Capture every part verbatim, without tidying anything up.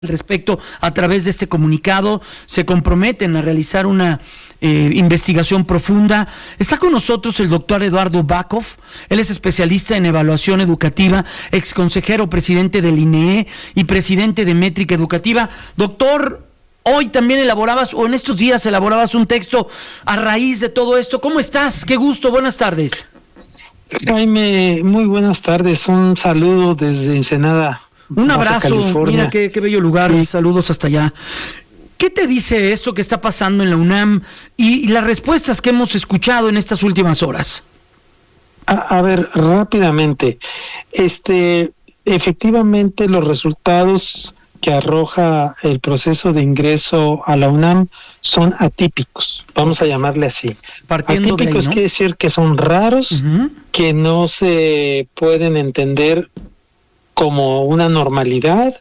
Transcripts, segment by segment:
Al respecto, a través de este comunicado, se comprometen a realizar una eh, investigación profunda. Está con nosotros el doctor Eduardo Bakov. Él es especialista en evaluación educativa, ex consejero presidente del I N E E y presidente de Métrica Educativa. Doctor, hoy también elaborabas, o en estos días elaborabas un texto a raíz de todo esto. ¿Cómo estás? Qué gusto, buenas tardes. Jaime, muy buenas tardes. Un saludo desde Ensenada. Un abrazo, mira qué, qué bello lugar, sí. Saludos hasta allá. ¿Qué te dice esto que está pasando en la UNAM y, y las respuestas que hemos escuchado en estas últimas horas? A, a ver, rápidamente, este, efectivamente los resultados que arroja el proceso de ingreso a la UNAM son atípicos, vamos a llamarle así. Partiendo atípicos de ahí, ¿no? Quiere decir que son raros, uh-huh. que no se pueden entender como una normalidad,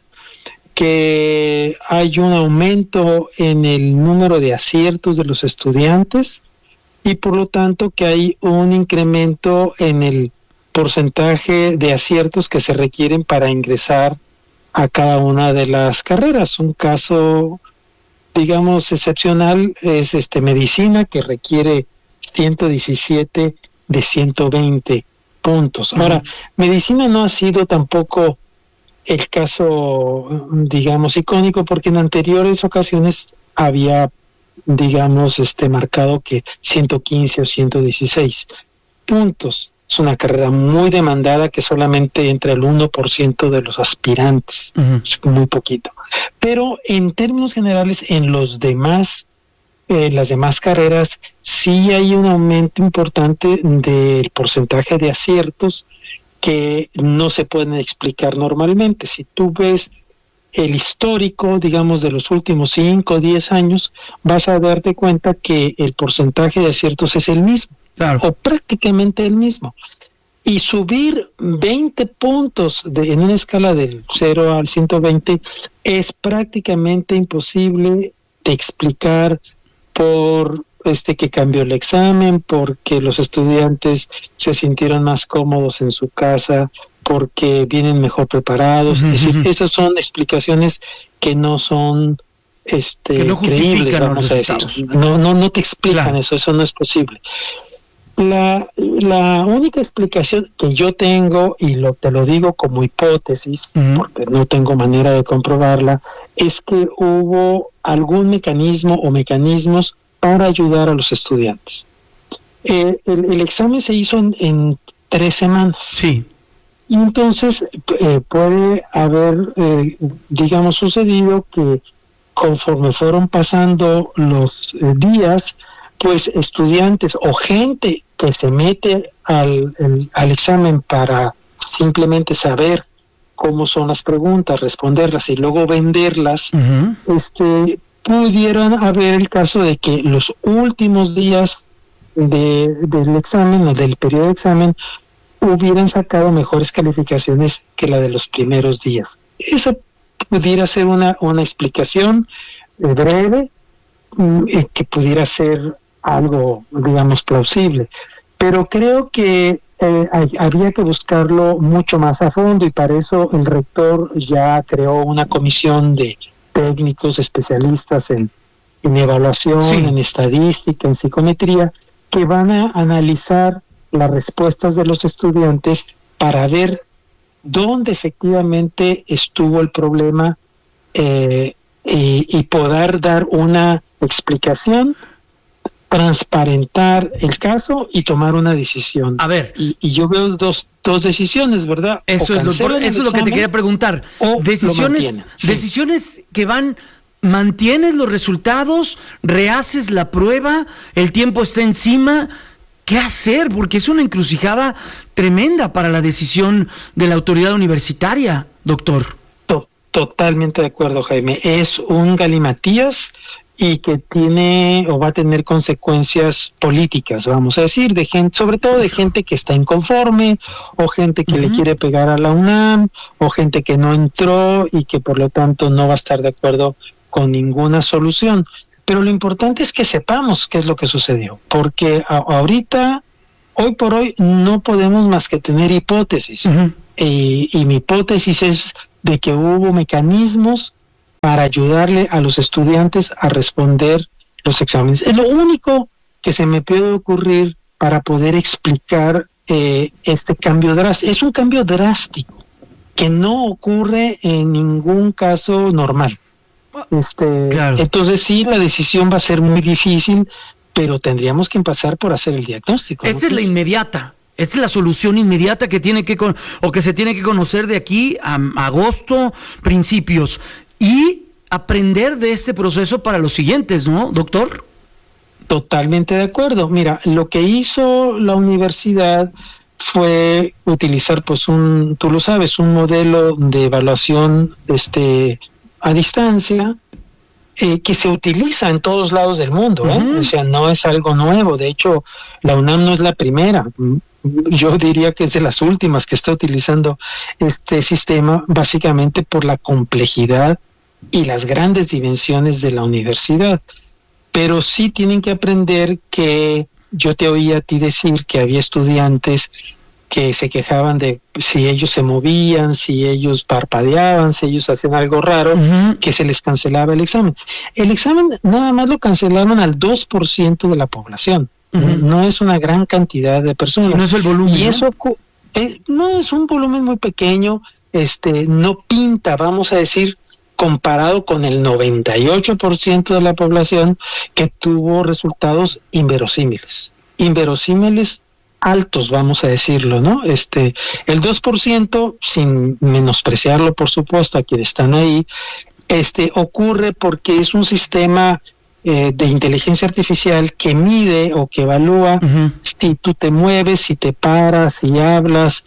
que hay un aumento en el número de aciertos de los estudiantes y por lo tanto que hay un incremento en el porcentaje de aciertos que se requieren para ingresar a cada una de las carreras. Un caso, digamos, excepcional es este medicina, que requiere ciento diecisiete de ciento veinte puntos. Ahora, uh-huh. medicina no ha sido tampoco el caso, digamos, icónico, porque en anteriores ocasiones había, digamos, este marcado que ciento quince o ciento dieciséis puntos. Es una carrera muy demandada que solamente entra el uno por ciento de los aspirantes, uh-huh. es muy poquito. Pero en términos generales, en los demás Eh, las demás carreras sí hay un aumento importante del porcentaje de aciertos que no se pueden explicar normalmente. Si tú ves el histórico, digamos, de los últimos cinco o diez años, vas a darte cuenta que el porcentaje de aciertos es el mismo, claro. o prácticamente el mismo. Y subir veinte puntos de, en una escala del cero al ciento veinte es prácticamente imposible de explicar por este que cambió el examen, porque los estudiantes se sintieron más cómodos en su casa, porque vienen mejor preparados. Uh-huh. Es decir, esas son explicaciones que no son este que no creíbles, vamos a decir. No, no, no te explican claro. eso, eso no es posible. La, la única explicación que yo tengo, y lo te lo digo como hipótesis, uh-huh. porque no tengo manera de comprobarla, es que hubo algún mecanismo o mecanismos para ayudar a los estudiantes. Eh, el, el examen se hizo en, en tres semanas. Sí. Y entonces eh, puede haber, eh, digamos, sucedido que conforme fueron pasando los eh, días, pues estudiantes o gente que se mete al, el, al examen para simplemente saber cómo son las preguntas, responderlas y luego venderlas, uh-huh. este, pudieron haber el caso de que los últimos días de, del examen o del periodo de examen hubieran sacado mejores calificaciones que la de los primeros días. Esa pudiera ser una, una explicación eh, breve, eh, que pudiera ser algo, digamos, plausible. Pero creo que eh, hay, habría que buscarlo mucho más a fondo y para eso el rector ya creó una comisión de técnicos especialistas en, en evaluación, sí. en estadística, en psicometría, que van a analizar las respuestas de los estudiantes para ver dónde efectivamente estuvo el problema eh, y, y poder dar una explicación, transparentar el caso y tomar una decisión. A ver. Y, y yo veo dos, dos decisiones, ¿verdad? Eso, es lo, eso es lo que te quería preguntar. Decisiones, sí. decisiones que van, mantienes los resultados, rehaces la prueba, el tiempo está encima. ¿Qué hacer? Porque es una encrucijada tremenda para la decisión de la autoridad universitaria, doctor. To- totalmente de acuerdo, Jaime. Es un galimatías y que tiene o va a tener consecuencias políticas, vamos a decir, de gente, sobre todo de gente que está inconforme, o gente que uh-huh. le quiere pegar a la UNAM, o gente que no entró y que por lo tanto no va a estar de acuerdo con ninguna solución. Pero lo importante es que sepamos qué es lo que sucedió, porque a, ahorita, hoy por hoy, no podemos más que tener hipótesis. Uh-huh. Y, y mi hipótesis es de que hubo mecanismos para ayudarle a los estudiantes a responder los exámenes. Es lo único que se me puede ocurrir para poder explicar eh, este cambio drástico. Es un cambio drástico que no ocurre en ningún caso normal. Este, claro. Entonces sí, la decisión va a ser muy difícil, pero tendríamos que empezar por hacer el diagnóstico. Esta ¿no? es la inmediata. Esta es la solución inmediata que tiene que con, o que se tiene que conocer de aquí a, a agosto, principios, y aprender de este proceso para los siguientes, ¿no, doctor? Totalmente de acuerdo. Mira, lo que hizo la universidad fue utilizar, pues, un, tú lo sabes, un modelo de evaluación, este, a distancia, eh, que se utiliza en todos lados del mundo, ¿eh? Uh-huh. O sea, no es algo nuevo. De hecho, la UNAM no es la primera. Yo diría que es de las últimas que está utilizando este sistema, básicamente por la complejidad y las grandes dimensiones de la universidad. Pero sí tienen que aprender que yo te oí a ti decir que había estudiantes que se quejaban de si ellos se movían, si ellos parpadeaban, si ellos hacían algo raro, uh-huh. que se les cancelaba el examen. El examen nada más lo cancelaron al dos por ciento de la población. Uh-huh. No es una gran cantidad de personas. Sí, no es el volumen. Y eso eh, no es un volumen muy pequeño, este, no pinta, vamos a decir, comparado con el noventa y ocho por ciento de la población que tuvo resultados inverosímiles. Inverosímiles altos, vamos a decirlo, ¿no? Este, el dos por ciento, sin menospreciarlo, por supuesto, a quienes están ahí, este, ocurre porque es un sistema eh, de inteligencia artificial que mide o que evalúa uh-huh. si tú te mueves, si te paras, si hablas,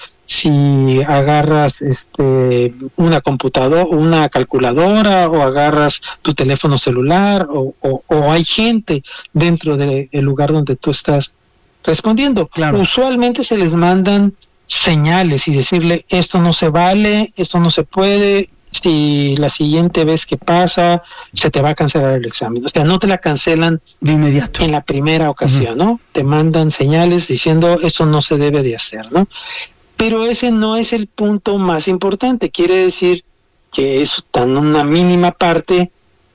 si agarras este una computadora, una calculadora, o agarras tu teléfono celular, o, o, o hay gente dentro del lugar donde tú estás respondiendo. Claro. Usualmente se les mandan señales y decirle esto no se vale, esto no se puede, si la siguiente vez que pasa se te va a cancelar el examen. O sea, no te la cancelan de inmediato en la primera ocasión, uh-huh. ¿no? Te mandan señales diciendo esto no se debe de hacer, ¿no? Pero ese no es el punto más importante. Quiere decir que es tan una mínima parte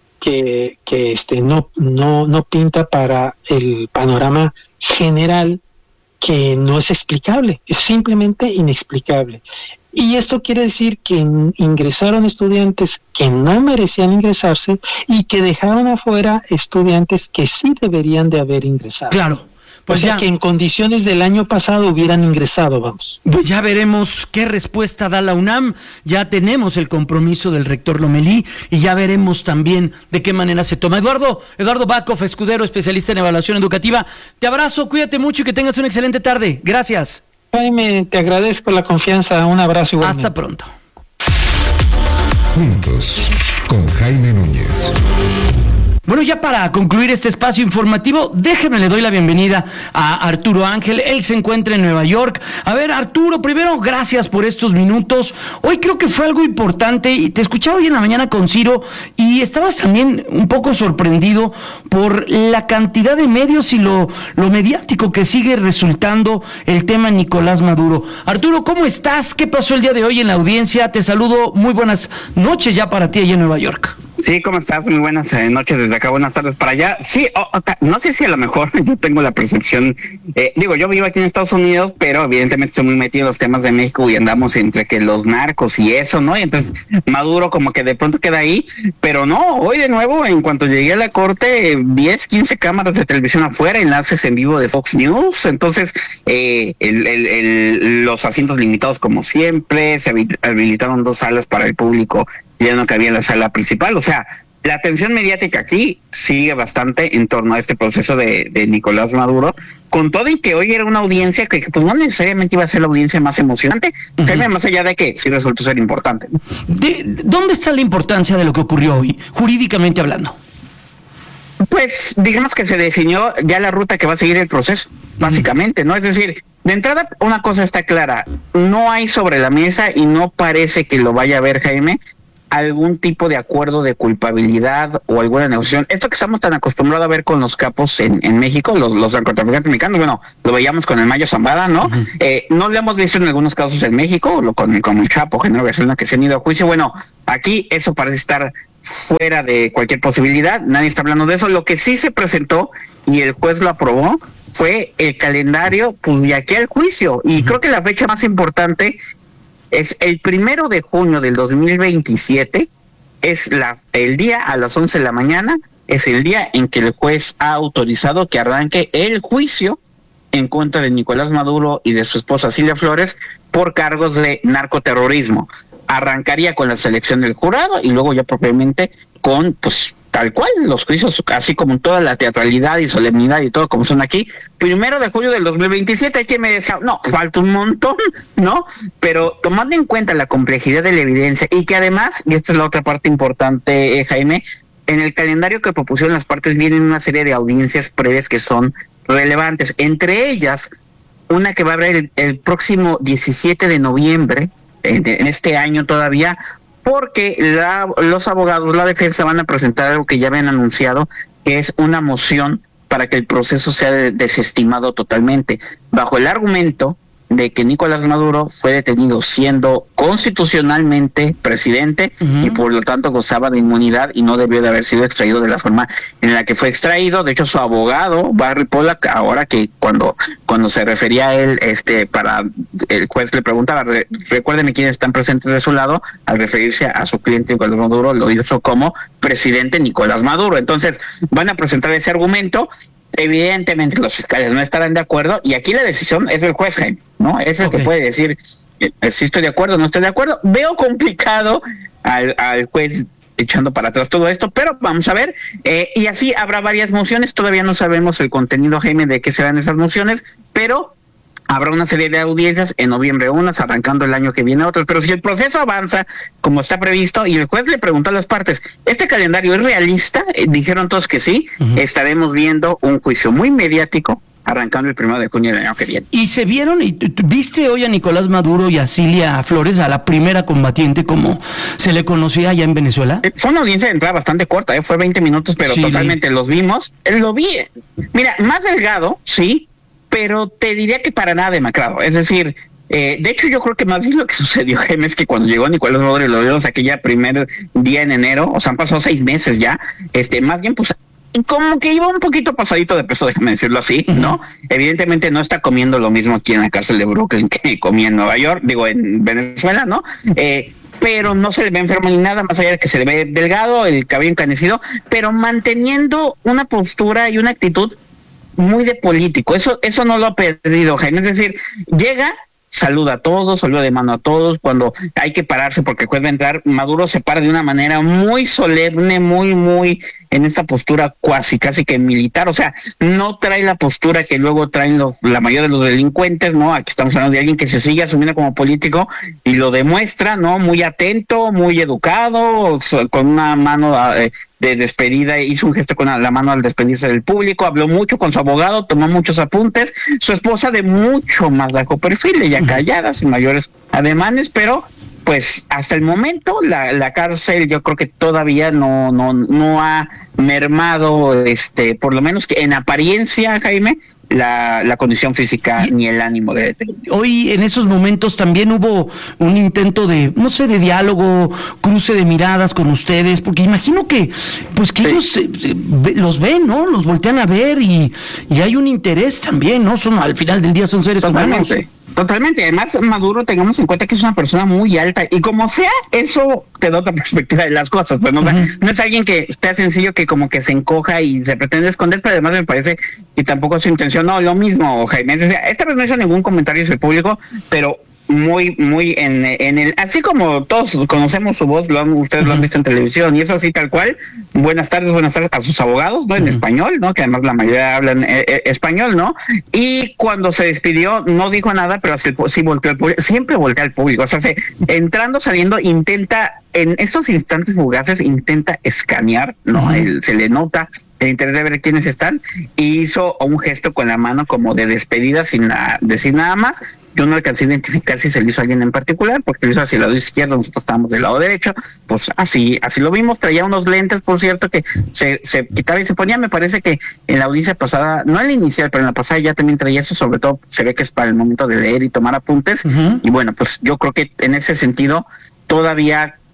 que, que este no, no, no pinta para el panorama general, que no es explicable, es simplemente inexplicable. Y esto quiere decir que ingresaron estudiantes que no merecían ingresarse y que dejaron afuera estudiantes que sí deberían de haber ingresado. Claro. Pues o sea ya, que en condiciones del año pasado hubieran ingresado, vamos. Pues ya veremos qué respuesta da la UNAM. Ya tenemos el compromiso del rector Lomelí y ya veremos también de qué manera se toma. Eduardo, Eduardo Backhoff, escudero, especialista en evaluación educativa. Te abrazo, cuídate mucho y que tengas una excelente tarde. Gracias. Jaime, te agradezco la confianza. Un abrazo igualmente. Hasta pronto. Juntos, con Jaime Núñez. Bueno, ya para concluir este espacio informativo, déjeme, le doy la bienvenida a Arturo Ángel. Él se encuentra en Nueva York. A ver, Arturo, primero, gracias por estos minutos. Hoy creo que fue algo importante y te escuchaba hoy en la mañana con Ciro y estabas también un poco sorprendido por la cantidad de medios y lo, lo mediático que sigue resultando el tema Nicolás Maduro. Arturo, ¿cómo estás? ¿Qué pasó el día de hoy en la audiencia? Te saludo. Muy buenas noches ya para ti allá en Nueva York. Sí, ¿cómo estás? Muy buenas eh, noches desde acá, buenas tardes para allá. Sí, oh, oh, no sé si a lo mejor yo tengo la percepción, eh, digo, yo vivo aquí en Estados Unidos, pero evidentemente estoy muy metido en los temas de México y andamos entre que los narcos y eso, ¿no? Y entonces Maduro como que de pronto queda ahí, pero no, hoy de nuevo, en cuanto llegué a la corte, diez, quince cámaras de televisión afuera, enlaces en vivo de Fox News, entonces eh, el, el, el, los asientos limitados como siempre, se habilitaron dos salas para el público, ya no cabía en la sala principal, o sea, la atención mediática aquí sigue bastante en torno a este proceso de, de Nicolás Maduro, con todo y que hoy era una audiencia que, que pues no necesariamente iba a ser la audiencia más emocionante, uh-huh. que más allá de que sí resultó ser importante. ¿De, ¿Dónde está la importancia de lo que ocurrió hoy, jurídicamente hablando? Pues digamos que se definió ya la ruta que va a seguir el proceso, básicamente, ¿no? Es decir, de entrada una cosa está clara, no hay sobre la mesa y no parece que lo vaya a ver Jaime, algún tipo de acuerdo de culpabilidad o alguna negociación. Esto que estamos tan acostumbrados a ver con los capos en, en México, los, los narcotraficantes mexicanos, bueno, lo veíamos con el Mayo Zambada, ¿no? Uh-huh. Eh, no lo hemos visto en algunos casos en México, lo, con, con el Chapo, Genaro García, que se han ido a juicio. Bueno, aquí eso parece estar fuera de cualquier posibilidad, nadie está hablando de eso. Lo que sí se presentó y el juez lo aprobó fue el calendario pues de aquí al juicio, y uh-huh. creo que la fecha más importante es el primero de junio del dos mil veintisiete, es la el día a las once de la mañana, es el día en que el juez ha autorizado que arranque el juicio en contra de Nicolás Maduro y de su esposa Cilia Flores por cargos de narcoterrorismo. Arrancaría con la selección del jurado y luego ya propiamente con, pues, tal cual, los juicios, así como toda la teatralidad y solemnidad y todo como son aquí. Primero de julio del dos mil veintisiete, hay quien me decía, no, falta un montón, ¿no? Pero tomando en cuenta la complejidad de la evidencia y que además, y esta es la otra parte importante, eh, Jaime, en el calendario que propusieron las partes vienen una serie de audiencias previas que son relevantes, entre ellas una que va a haber el, el próximo diecisiete de noviembre, en, en este año todavía, porque la, los abogados, la defensa van a presentar algo que ya habían anunciado, que es una moción para que el proceso sea de, desestimado totalmente, bajo el argumento de que Nicolás Maduro fue detenido siendo constitucionalmente presidente uh-huh. y por lo tanto gozaba de inmunidad y no debió de haber sido extraído de la forma en la que fue extraído. De hecho, su abogado, Barry Pollack, ahora que cuando cuando se refería a él, este para el juez le preguntaba, re, recuérdenme quiénes están presentes de su lado, al referirse a, a su cliente Nicolás Maduro, lo hizo como presidente Nicolás Maduro. Entonces, van a presentar ese argumento. Evidentemente los fiscales no estarán de acuerdo y aquí la decisión es del juez, Jaime, ¿no? Es el okay. que puede decir si estoy de acuerdo o no estoy de acuerdo. Veo complicado al, al juez echando para atrás todo esto, pero vamos a ver, eh, y así habrá varias mociones. Todavía no sabemos el contenido, Jaime, de qué serán esas mociones, pero habrá una serie de audiencias, en noviembre unas, arrancando el año que viene otras, pero si el proceso avanza como está previsto, y el juez le preguntó a las partes, ¿este calendario es realista? Eh, dijeron todos que sí, uh-huh. estaremos viendo un juicio muy mediático, arrancando el primero de junio del año que viene. Y se vieron, y viste hoy a Nicolás Maduro y a Cilia Flores, a la primera combatiente, como se le conocía allá en Venezuela. Eh, fue una audiencia de entrada bastante corta, eh, fue veinte minutos, pero sí, totalmente los vimos. Eh, lo vi, mira, más delgado, sí, pero te diría que para nada demacrado. Es decir, eh, de hecho yo creo que más bien lo que sucedió, Jaime, es que cuando llegó Nicolás Maduro y lo vimos aquella primer día en enero, o sea, han pasado seis meses ya, este, más bien pues como que iba un poquito pasadito de peso, déjame decirlo así, ¿no? Uh-huh. Evidentemente no está comiendo lo mismo aquí en la cárcel de Brooklyn que comía en Nueva York, digo, en Venezuela, ¿no? Eh, pero no se le ve enfermo ni nada, más allá de que se le ve delgado, el cabello encanecido, pero manteniendo una postura y una actitud muy de político. Eso eso no lo ha perdido, Jaime. Es decir, llega, saluda a todos, saluda de mano a todos. Cuando hay que pararse porque el juez va a entrar, Maduro se para de una manera muy solemne, muy, muy en esta postura cuasi, casi que militar. O sea, no trae la postura que luego traen los, la mayoría de los delincuentes, ¿no? Aquí estamos hablando de alguien que se sigue asumiendo como político y lo demuestra, ¿no? Muy atento, muy educado, con una mano eh, de despedida, hizo un gesto con la mano al despedirse del público, habló mucho con su abogado, tomó muchos apuntes, su esposa de mucho más bajo perfil, ella callada, sin mayores ademanes, pero pues hasta el momento la, la cárcel yo creo que todavía no, no, no ha mermado, este, por lo menos que en apariencia, Jaime, la, la condición física y, ni el ánimo de detenido. Hoy en esos momentos también hubo un intento de, no sé, de diálogo, cruce de miradas con ustedes, porque imagino que, pues que sí. ellos eh, los ven, ¿no? Los voltean a ver y, y hay un interés también, ¿no? Son, al final del día son seres Totalmente. humanos. Totalmente, además Maduro, tengamos en cuenta que es una persona muy alta y como sea, eso te da otra perspectiva de las cosas, pues no, uh-huh. no es alguien que esté sencillo que como que se encoja y se pretende esconder, pero además me parece que tampoco su intención, no, lo mismo, Jaime, esta vez no hizo ningún comentario sobre el público, pero muy, muy en, en el, así como todos conocemos su voz, lo han, ustedes lo han visto en televisión, y eso así tal cual, buenas tardes, buenas tardes a sus abogados, ¿no? En uh-huh. español, ¿no? Que además la mayoría hablan eh, eh, español, ¿no? Y cuando se despidió, no dijo nada, pero sí, sí volteó al público, siempre voltea al público, o sea, se, entrando, saliendo, intenta, en estos instantes fugaces, intenta escanear, ¿no? Uh-huh. El, se le nota el interés de ver quiénes están, y hizo un gesto con la mano como de despedida sin na- decir nada más. Yo no alcancé a identificar si se le hizo a alguien en particular, porque lo hizo hacia el lado izquierdo, nosotros estábamos del lado derecho, pues así así lo vimos. Traía unos lentes, por cierto, que se, se quitaba y se ponía. Me parece que en la audiencia pasada, no en la inicial, pero en la pasada ya también traía eso, sobre todo se ve que es para el momento de leer y tomar apuntes, uh-huh. y bueno, pues yo creo que en ese sentido todavía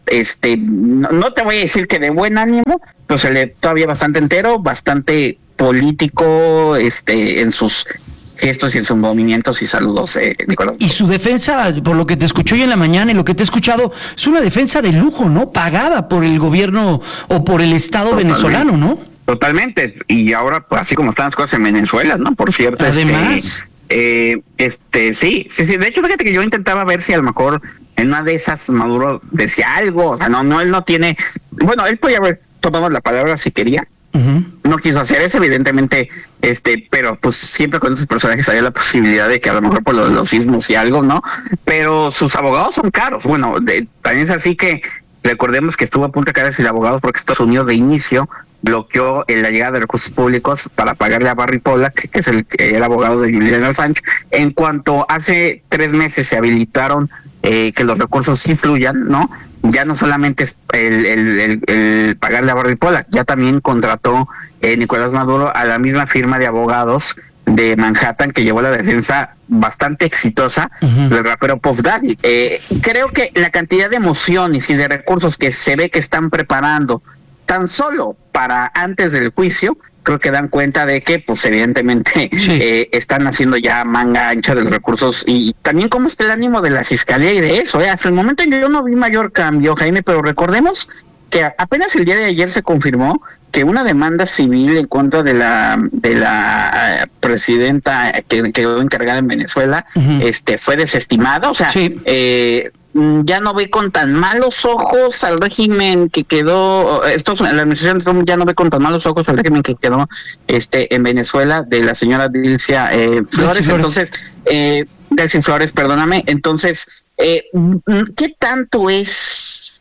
este, no, no te voy a decir que de buen ánimo, pero se le todavía bastante entero, bastante político, este, en sus gestos y en sus movimientos y saludos, eh, Nicolás. Y su defensa, por lo que te escuché hoy en la mañana y lo que te he escuchado, es una defensa de lujo, ¿no? Pagada por el gobierno o por el Estado Totalmente. venezolano, ¿no? Totalmente. Y ahora, pues así como están las cosas en Venezuela, ¿no? Por cierto. Además. Este, eh, este, sí, sí, sí. De hecho, fíjate que yo intentaba ver si a lo mejor en una de esas Maduro decía algo. O sea, no, no, él no tiene. Bueno, él podía haber tomado la palabra si quería. Uh-huh. No quiso hacer eso, evidentemente, este, pero pues siempre con esos personajes había la posibilidad de que a lo mejor por los, los sismos y algo, ¿no? Pero sus abogados son caros. Bueno, de, también es así que recordemos que estuvo a punto de caerse de abogados porque Estados Unidos de inicio bloqueó en la llegada de recursos públicos para pagarle a Barry Pollack, que es el, el abogado de Julian Assange, en cuanto hace tres meses se habilitaron eh, que los recursos sí fluyan, ¿no? Ya no solamente es el, el, el, el pagarle a Barry Pollack, ya también contrató eh, Nicolás Maduro a la misma firma de abogados de Manhattan que llevó la defensa bastante exitosa uh-huh. del rapero Puff Daddy. Eh, creo que la cantidad de emociones y de recursos que se ve que están preparando tan solo para antes del juicio, creo que dan cuenta de que, pues evidentemente, sí. eh, están haciendo ya manga ancha de los recursos y, y también cómo está el ánimo de la fiscalía y de eso. Eh. Hasta el momento yo no vi mayor cambio, Jaime, pero recordemos que apenas el día de ayer se confirmó que una demanda civil en contra de la de la presidenta que quedó encargada en Venezuela uh-huh. este fue desestimada, o sea, sí. eh, ya no ve con tan malos ojos al régimen que quedó, esto, la administración de Trump ya no ve con tan malos ojos al régimen que quedó este en Venezuela de la señora Dilcia eh, Flores, Flores, entonces, eh, Delcy Flores, perdóname, entonces, eh, ¿qué tanto es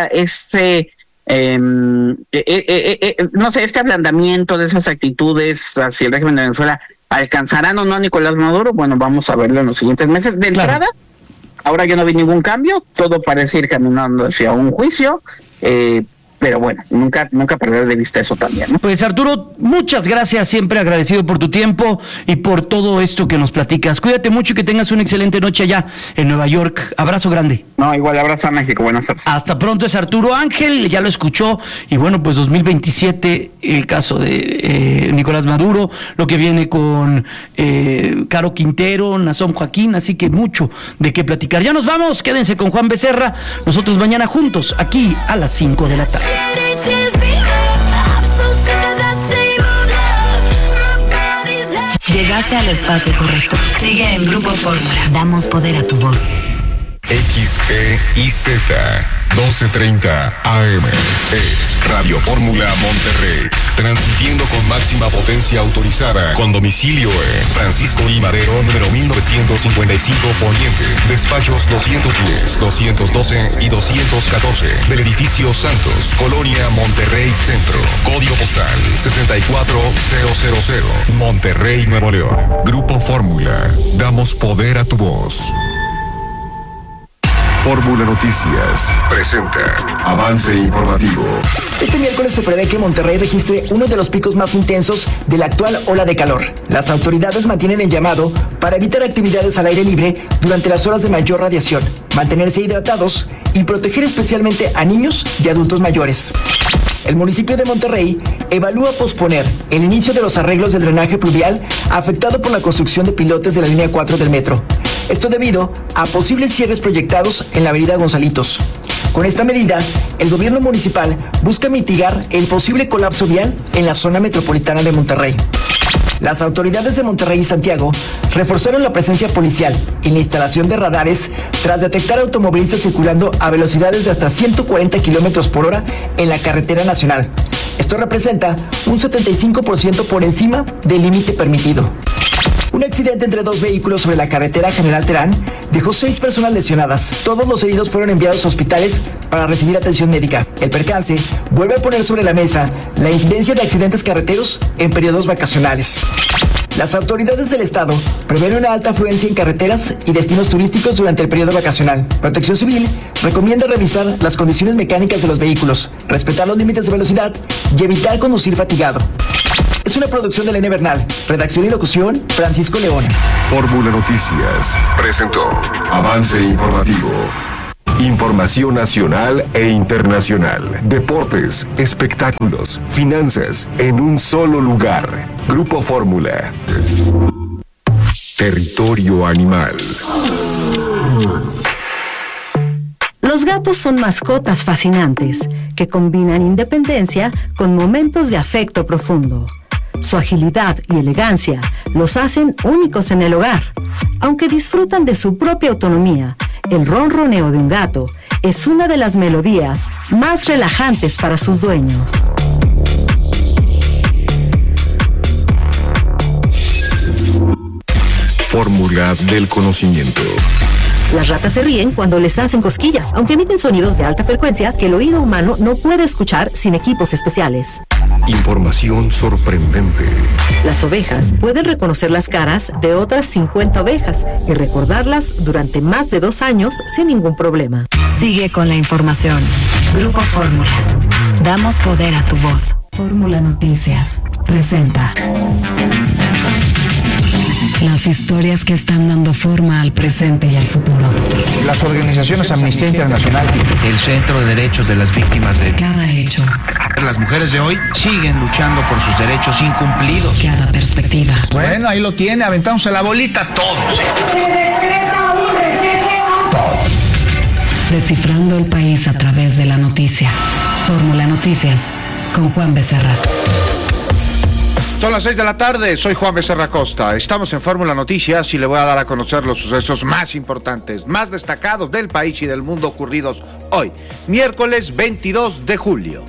este Eh, eh, eh, eh, no sé, este ablandamiento de esas actitudes hacia el régimen de Venezuela, ¿alcanzarán o no a Nicolás Maduro? Bueno, vamos a verlo en los siguientes meses. De claro. entrada, ahora yo no vi ningún cambio, todo parece ir caminando hacia un juicio, eh, pero bueno, nunca nunca perder de vista eso también, ¿no? Pues Arturo, muchas gracias, siempre agradecido por tu tiempo y por todo esto que nos platicas. Cuídate mucho y que tengas una excelente noche allá en Nueva York. Abrazo grande. No, igual, abrazo a México, buenas tardes. Hasta pronto, es Arturo Ángel, ya lo escuchó, y bueno, pues dos mil veintisiete, el caso de eh, Nicolás Maduro, lo que viene con eh, Caro Quintero, Nazón Joaquín, así que mucho de qué platicar. Ya nos vamos, quédense con Juan Becerra, nosotros mañana juntos, aquí a las cinco de la tarde. Llegaste al espacio correcto. Sigue en Grupo Fórmula. Damos poder a tu voz. X E I Z doce treinta A M es Radio Fórmula Monterrey, transmitiendo con máxima potencia autorizada, con domicilio en Francisco I. Madero, número mil novecientos cincuenta y cinco Poniente, despachos doscientos diez, doscientos doce y doscientos catorce, del edificio Santos, Colonia Monterrey Centro, código postal sesenta y cuatro mil, Monterrey, Nuevo León. Grupo Fórmula, damos poder a tu voz. Fórmula Noticias presenta avance informativo. Este miércoles se prevé que Monterrey registre uno de los picos más intensos de la actual ola de calor. Las autoridades mantienen el llamado para evitar actividades al aire libre durante las horas de mayor radiación, mantenerse hidratados y proteger especialmente a niños y adultos mayores. El municipio de Monterrey evalúa posponer el inicio de los arreglos del drenaje pluvial afectado por la construcción de pilotes de la línea cuatro del metro. Esto debido a posibles cierres proyectados en la avenida Gonzalitos. Con esta medida, el gobierno municipal busca mitigar el posible colapso vial en la zona metropolitana de Monterrey. Las autoridades de Monterrey y Santiago reforzaron la presencia policial y la instalación de radares tras detectar automovilistas circulando a velocidades de hasta ciento cuarenta kilómetros por hora en la carretera nacional. Esto representa un setenta y cinco por ciento por encima del límite permitido. Un accidente entre dos vehículos sobre la carretera General Terán dejó seis personas lesionadas. Todos los heridos fueron enviados a hospitales para recibir atención médica. El percance vuelve a poner sobre la mesa la incidencia de accidentes carreteros en periodos vacacionales. Las autoridades del estado prevén una alta afluencia en carreteras y destinos turísticos durante el periodo vacacional. Protección Civil recomienda revisar las condiciones mecánicas de los vehículos, respetar los límites de velocidad y evitar conducir fatigado. Es una producción de Elena Bernal. Redacción y locución, Francisco León. Fórmula Noticias presentó avance informativo. Información nacional e internacional. Deportes, espectáculos, finanzas, en un solo lugar. Grupo Fórmula. Territorio Animal. Los gatos son mascotas fascinantes que combinan independencia con momentos de afecto profundo. Su agilidad y elegancia los hacen únicos en el hogar. Aunque disfrutan de su propia autonomía, el ronroneo de un gato es una de las melodías más relajantes para sus dueños. Fórmula del conocimiento. Las ratas se ríen cuando les hacen cosquillas, aunque emiten sonidos de alta frecuencia que el oído humano no puede escuchar sin equipos especiales. Información sorprendente. Las ovejas pueden reconocer las caras de otras cincuenta ovejas y recordarlas durante más de dos años sin ningún problema. Sigue con la información. Grupo Fórmula. Damos poder a tu voz. Fórmula Noticias presenta las historias que están dando forma al presente y al futuro. Las organizaciones Amnistía Internacional, el Centro de Derechos de las Víctimas de cada hecho. Las mujeres de hoy siguen luchando por sus derechos incumplidos. Cada perspectiva. Bueno, ahí lo tiene, aventándose la bolita todos. Se decreta un receso. Todos. Descifrando el país a través de la noticia. Fórmula Noticias con Juan Becerra. Son las seis de la tarde, soy Juan Becerra Costa. Estamos en Fórmula Noticias y le voy a dar a conocer los sucesos más importantes, más destacados del país y del mundo ocurridos hoy, miércoles veintidós de julio.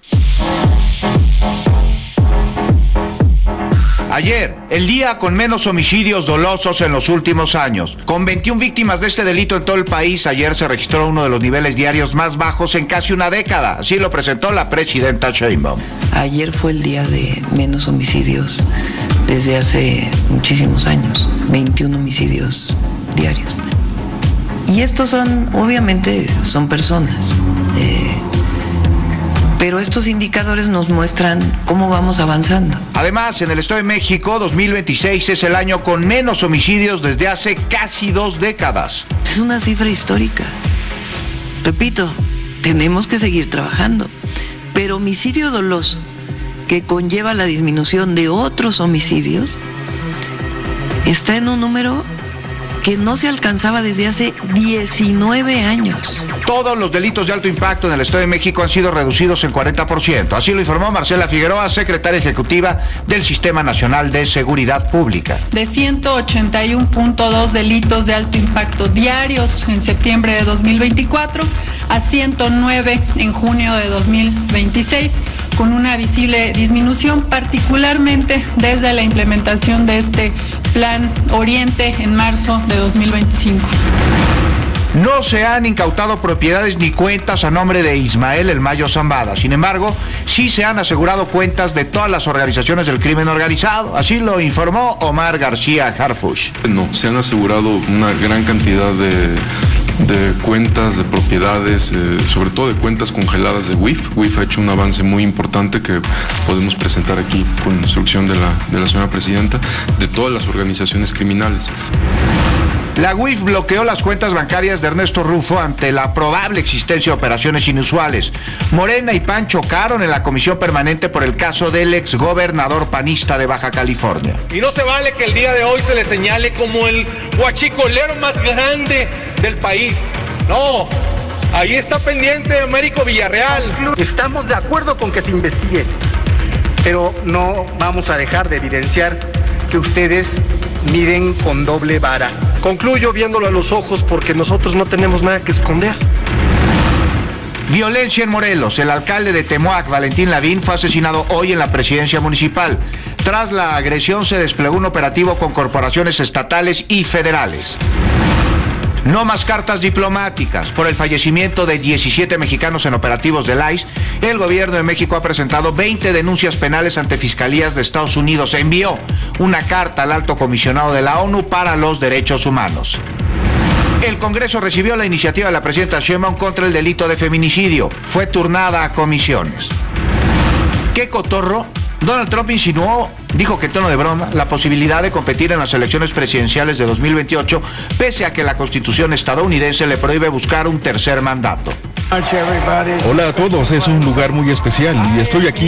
Ayer, el día con menos homicidios dolosos en los últimos años. Con veintiuna víctimas de este delito en todo el país, ayer se registró uno de los niveles diarios más bajos en casi una década. Así lo presentó la presidenta Sheinbaum. Ayer fue el día de menos homicidios desde hace muchísimos años. veintiún homicidios diarios. Y estos son, obviamente, son personas. Eh, Pero estos indicadores nos muestran cómo vamos avanzando. Además, en el Estado de México, dos mil veintiséis es el año con menos homicidios desde hace casi dos décadas. Es una cifra histórica. Repito, tenemos que seguir trabajando. Pero homicidio doloso, que conlleva la disminución de otros homicidios, está en un número que no se alcanzaba desde hace diecinueve años. Todos los delitos de alto impacto en el Estado de México han sido reducidos en cuarenta por ciento. Así lo informó Marcela Figueroa, secretaria ejecutiva del Sistema Nacional de Seguridad Pública. De ciento ochenta y uno punto dos delitos de alto impacto diarios en septiembre de dos mil veinticuatro a ciento nueve en junio de dos mil veintiséis, con una visible disminución, particularmente desde la implementación de este Plan Oriente en marzo de dos mil veinticinco. No se han incautado propiedades ni cuentas a nombre de Ismael El Mayo Zambada. Sin embargo, sí se han asegurado cuentas de todas las organizaciones del crimen organizado. Así lo informó Omar García Harfuch. No, se han asegurado una gran cantidad de, de cuentas, de propiedades, eh, sobre todo de cuentas congeladas de W I F. W I F ha hecho un avance muy importante que podemos presentar aquí con instrucción de la, de la señora presidenta, de todas las organizaciones criminales. La W I F bloqueó las cuentas bancarias de Ernesto Rufo ante la probable existencia de operaciones inusuales. Morena y P A N chocaron en la comisión permanente por el caso del exgobernador panista de Baja California. Y no se vale que el día de hoy se le señale como el huachicolero más grande del país. No, ahí está pendiente Américo Villarreal. Estamos de acuerdo con que se investigue, pero no vamos a dejar de evidenciar que ustedes miden con doble vara. Concluyo viéndolo a los ojos porque nosotros no tenemos nada que esconder. Violencia en Morelos. El alcalde de Temoac, Valentín Lavín, fue asesinado hoy en la presidencia municipal. Tras la agresión se desplegó un operativo con corporaciones estatales y federales. No más cartas diplomáticas. Por el fallecimiento de diecisiete mexicanos en operativos del I C E, el gobierno de México ha presentado veinte denuncias penales ante fiscalías de Estados Unidos. Envió una carta al alto comisionado de la ONU para los Derechos Humanos. El Congreso recibió la iniciativa de la presidenta Sheinbaum contra el delito de feminicidio. Fue turnada a comisiones. ¿Qué cotorro? Donald Trump insinuó, dijo que en tono de broma, la posibilidad de competir en las elecciones presidenciales de dos mil veintiocho, pese a que la Constitución estadounidense le prohíbe buscar un tercer mandato. Hola a todos, es un lugar muy especial y estoy aquí